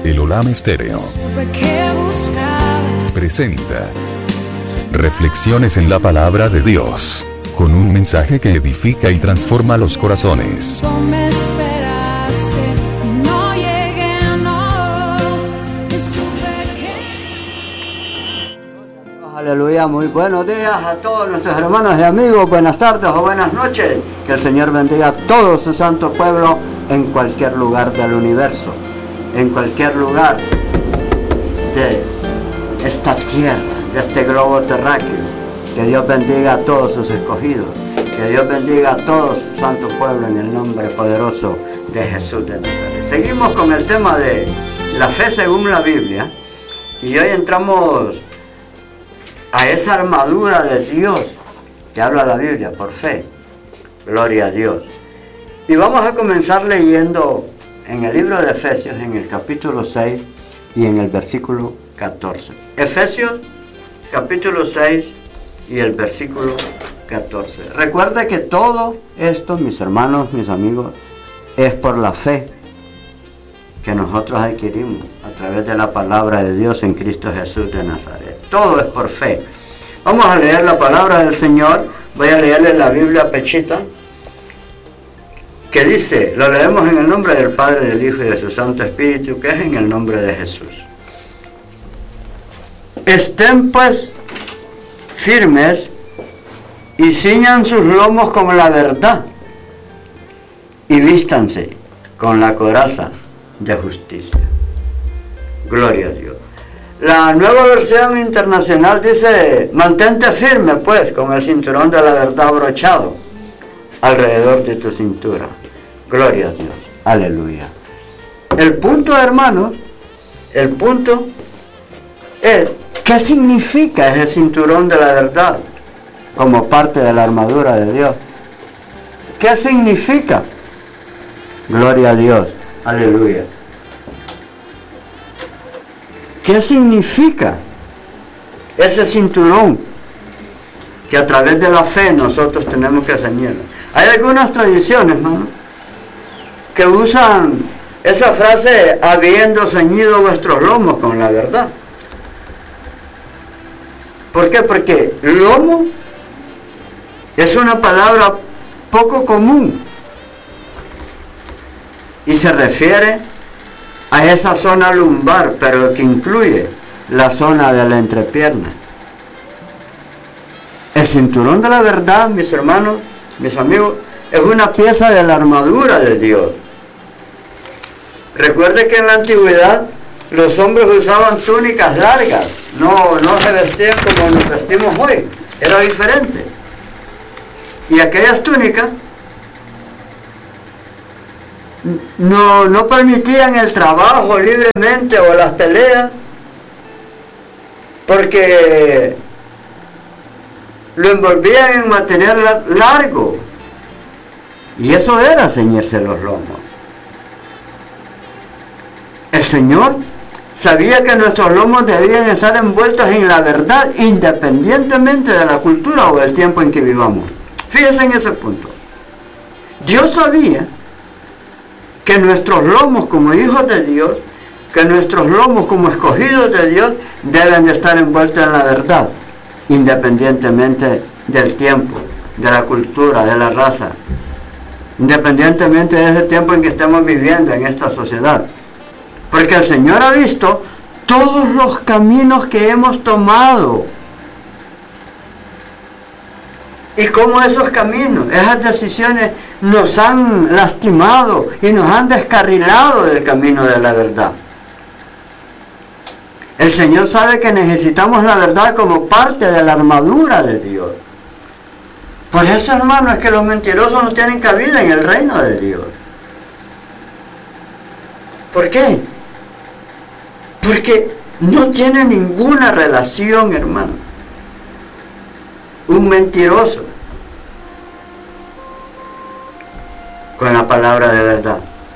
El Olam Estéreo presenta Reflexiones en la Palabra de Dios, con un mensaje que edifica y transforma los corazones. Aleluya, muy buenos días a todos nuestros hermanos y amigos, buenas tardes o buenas noches. Que el Señor bendiga a todo su santo pueblo en cualquier lugar del universo, en cualquier lugar de esta tierra, de este globo terráqueo. Que Dios bendiga a todos sus escogidos, que Dios bendiga a todo su santo pueblo en el nombre poderoso de Jesús de Nazaret. Seguimos con el tema de la fe según la Biblia y hoy entramos a esa armadura de Dios que habla la Biblia por fe. Gloria a Dios. Y vamos a comenzar leyendo en el libro de Efesios, en el capítulo 6 y en el versículo 14. Efesios, capítulo 6 y el versículo 14. Recuerda que todo esto, mis hermanos, mis amigos, es por la fe que nosotros adquirimos a través de la palabra de Dios en Cristo Jesús de Nazaret. Todo es por fe. Vamos a leer la palabra del Señor. Voy a leerle la Biblia pechita, que dice, lo leemos en el nombre del Padre, del Hijo y de su Santo Espíritu, que es en el nombre de Jesús. Estén pues firmes y ciñan sus lomos con la verdad y vístanse con la coraza de justicia. Gloria a Dios. La Nueva Versión Internacional dice, mantente firme pues con el cinturón de la verdad abrochado alrededor de tu cintura. Gloria a Dios. Aleluya. El punto, hermanos, el punto es, ¿qué significa ese cinturón de la verdad como parte de la armadura de Dios? ¿Qué significa? Gloria a Dios. Aleluya. ¿Qué significa ese cinturón que a través de la fe nosotros tenemos que ceñirlo? Hay algunas tradiciones, hermano, que usan esa frase, habiendo ceñido vuestros lomos con la verdad. ¿Por qué? Porque lomo es una palabra poco común y se refiere a esa zona lumbar, pero que incluye la zona de la entrepierna. El cinturón de la verdad, mis hermanos, mis amigos, es una pieza de la armadura de Dios. Recuerde que en la antigüedad los hombres usaban túnicas largas, no se vestían como nos vestimos hoy, era diferente. Y aquellas túnicas no permitían el trabajo libremente o las peleas, porque lo envolvían en material largo, y eso era ceñirse los lomos. El Señor sabía que nuestros lomos debían estar envueltos en la verdad, independientemente de la cultura o del tiempo en que vivamos. Fíjense en ese punto. Dios sabía que nuestros lomos como hijos de Dios, que nuestros lomos como escogidos de Dios, deben de estar envueltos en la verdad, independientemente del tiempo, de la cultura, de la raza, independientemente de ese tiempo en que estemos viviendo en esta sociedad. Porque el Señor ha visto todos los caminos que hemos tomado y cómo esos caminos, esas decisiones nos han lastimado y nos han descarrilado del camino de la verdad. El Señor sabe que necesitamos la verdad como parte de la armadura de Dios. Por eso, hermano, es que los mentirosos no tienen cabida en el reino de Dios. ¿Por qué? Porque no tiene ninguna relación, hermano, un mentiroso con la palabra de verdad.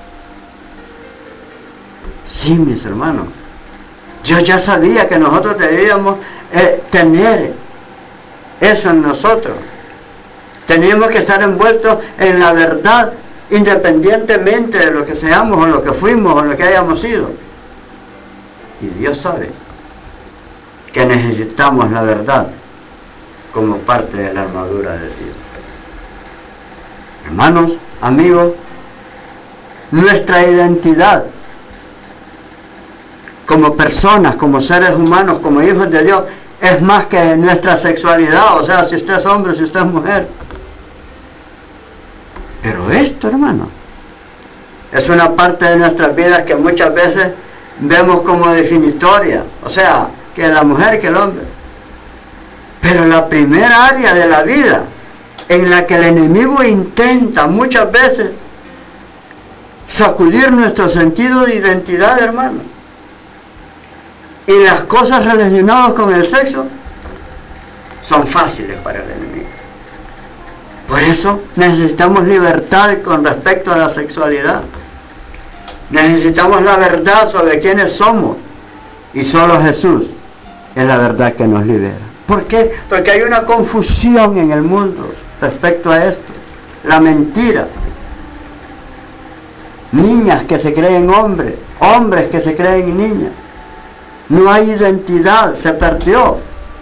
Sí, mis hermanos, yo ya sabía que nosotros debíamos tener eso en nosotros. Teníamos que estar envueltos en la verdad, independientemente de lo que seamos o lo que fuimos o lo que hayamos sido. Y Dios sabe que necesitamos la verdad como parte de la armadura de Dios. Hermanos, amigos, nuestra identidad como personas, como seres humanos, como hijos de Dios, es más que nuestra sexualidad, o sea, si usted es hombre, si usted es mujer. Pero esto, hermano, es una parte de nuestras vidas que muchas veces vemos como definitoria, o sea, que la mujer, que el hombre. Pero la primera área de la vida en la que el enemigo intenta muchas veces sacudir nuestro sentido de identidad, hermano, y las cosas relacionadas con el sexo son fáciles para el enemigo. Por eso necesitamos libertad con respecto a la sexualidad. Necesitamos la verdad sobre quiénes somos, y solo Jesús es la verdad que nos libera. ¿Por qué? Porque hay una confusión en el mundo respecto a esto. La mentira. Niñas que se creen hombres, hombres que se creen niñas. No hay identidad, se perdió.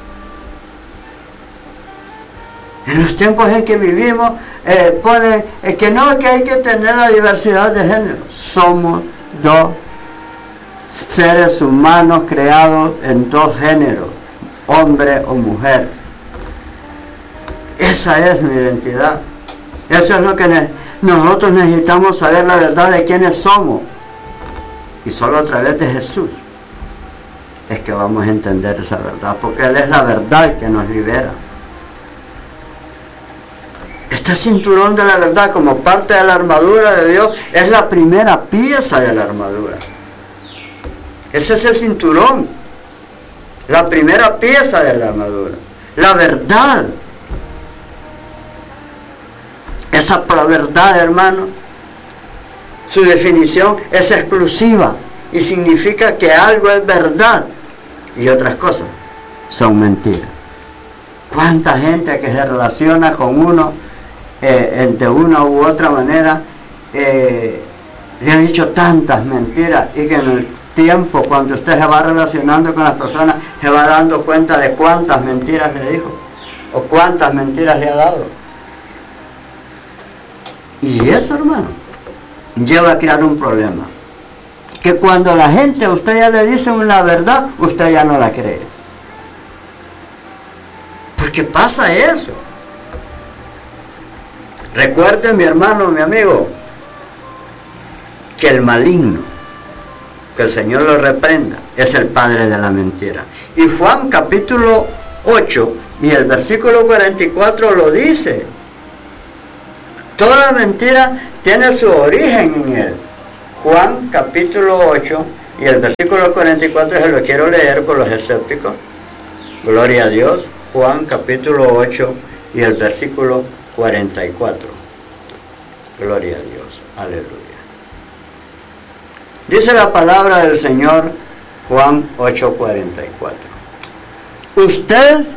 En los tiempos en que vivimos, pone que no, que hay que tener la diversidad de género. Somos dos seres humanos creados en dos géneros, hombre o mujer. Esa es mi identidad. Eso es lo que nosotros necesitamos saber, la verdad de quiénes somos. Y solo a través de Jesús es que vamos a entender esa verdad, porque Él es la verdad que nos libera. Este cinturón de la verdad, como parte de la armadura de Dios, es la primera pieza de la armadura. Ese es el cinturón, la primera pieza de la armadura, la verdad. Esa verdad, hermano, su definición es exclusiva y significa que algo es verdad y otras cosas son mentiras. ¿Cuánta gente que se relaciona con uno de una u otra manera le ha dicho tantas mentiras, y que en el tiempo, cuando usted se va relacionando con las personas, se va dando cuenta de cuántas mentiras le dijo o cuántas mentiras le ha dado? Y eso, hermano, lleva a crear un problema, que cuando la gente a usted ya le dice una verdad, usted ya no la cree. Porque pasa eso. Recuerde, mi hermano, mi amigo, que el maligno, que el Señor lo reprenda, es el padre de la mentira. Y Juan capítulo 8 y el versículo 44 lo dice. Toda mentira tiene su origen en él. Juan capítulo 8 y el versículo 44, se lo quiero leer por los escépticos. Gloria a Dios. Juan capítulo 8 y el versículo 44. Gloria a Dios. Aleluya. Dice la palabra del Señor, Juan 8:44. Ustedes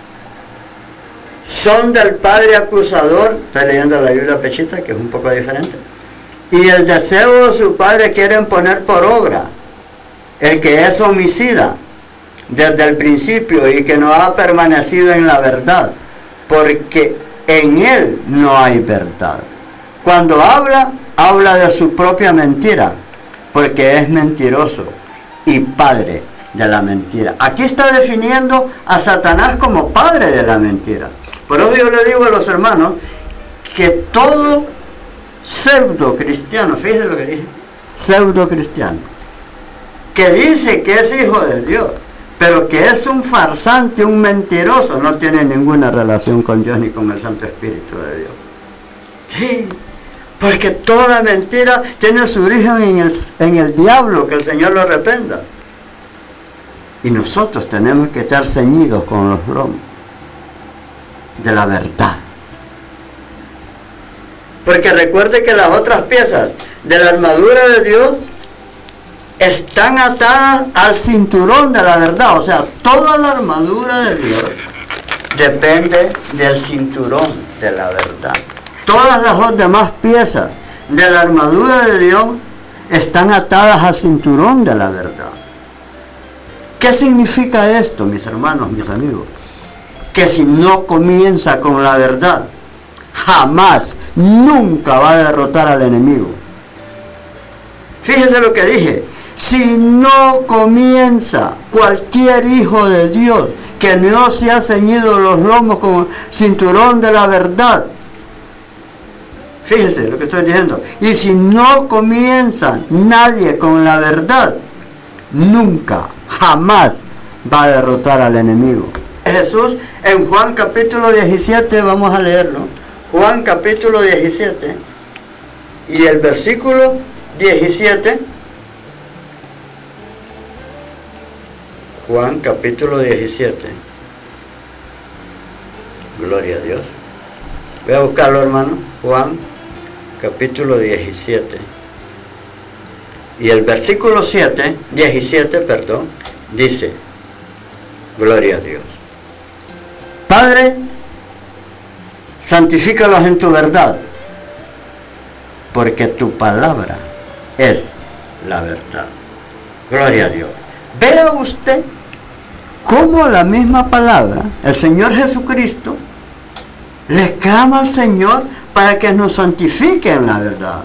son del padre acusador, estoy leyendo la Biblia Pechita, que es un poco diferente, y el deseo de su padre quieren poner por obra, el que es homicida desde el principio y que no ha permanecido en la verdad, porque en él no hay verdad. Cuando habla, habla de su propia mentira, porque es mentiroso y padre de la mentira. Aquí está definiendo a Satanás como padre de la mentira. Por eso yo le digo a los hermanos que todo pseudo cristiano, fíjense lo que dije, pseudo cristiano, que dice que es hijo de Dios, pero que es un farsante, un mentiroso, no tiene ninguna relación con Dios ni con el Santo Espíritu de Dios. Sí, porque toda mentira tiene su origen en el diablo, que el Señor lo reprenda. Y nosotros tenemos que estar ceñidos con los lomos de la verdad. Porque recuerde que las otras piezas de la armadura de Dios están atadas al cinturón de la verdad. O sea, toda la armadura de Dios depende del cinturón de la verdad. Todas las demás piezas de la armadura de Dios están atadas al cinturón de la verdad. ¿Qué significa esto, mis hermanos, mis amigos? Que si no comienza con la verdad, jamás, nunca va a derrotar al enemigo. Fíjese lo que dije. Si no comienza cualquier hijo de Dios que no se ha ceñido los lomos con cinturón de la verdad, fíjese lo que estoy diciendo, y si no comienza nadie con la verdad, nunca, jamás va a derrotar al enemigo. Jesús en Juan capítulo 17, vamos a leerlo, Juan capítulo 17 y el versículo 17, Juan capítulo 17, gloria a Dios, voy a buscarlo, hermano. Juan capítulo 17 y el versículo 17, dice, gloria a Dios. Padre, santifícalos en tu verdad, porque tu palabra es la verdad. Gloria a Dios. Vea usted cómo la misma palabra, el Señor Jesucristo, le clama al Señor para que nos santifique en la verdad.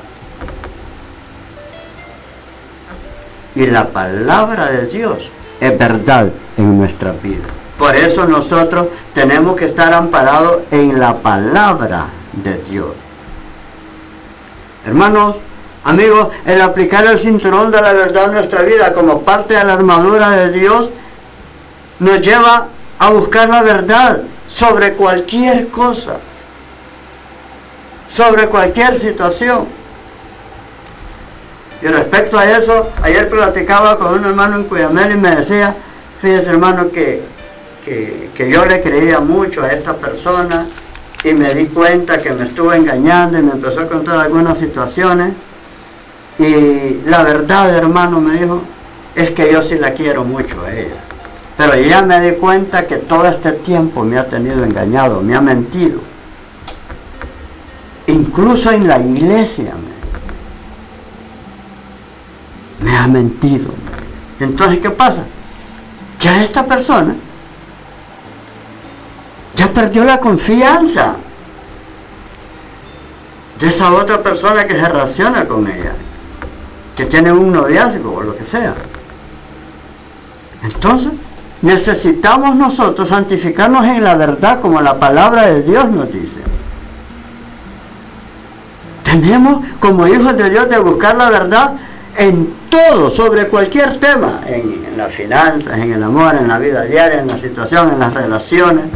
Y la palabra de Dios es verdad en nuestra vida. Por eso nosotros tenemos que estar amparados en la palabra de Dios. Hermanos, amigos, el aplicar el cinturón de la verdad en nuestra vida como parte de la armadura de Dios nos lleva a buscar la verdad sobre cualquier cosa, sobre cualquier situación. Y respecto a eso, ayer platicaba con un hermano en Cuyamel y me decía, fíjese, hermano, que yo le creía mucho a esta persona y me di cuenta que me estuvo engañando y me empezó a contar algunas situaciones. Y la verdad, hermano, me dijo, es que yo sí la quiero mucho a ella. Pero ya me di cuenta que todo este tiempo me ha tenido engañado, me ha mentido. Incluso en la iglesia me ha mentido. Entonces, ¿qué pasa? Ya esta persona ya perdió la confianza de esa otra persona que se relaciona con ella, que tiene un noviazgo o lo que sea. Entonces, necesitamos nosotros santificarnos en la verdad como la palabra de Dios nos dice. Tenemos como hijos de Dios de buscar la verdad en todo, sobre cualquier tema, en las finanzas, en el amor, en la vida diaria, en la situación, en las relaciones.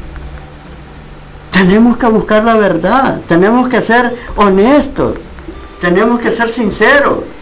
Tenemos que buscar la verdad, tenemos que ser honestos, tenemos que ser sinceros.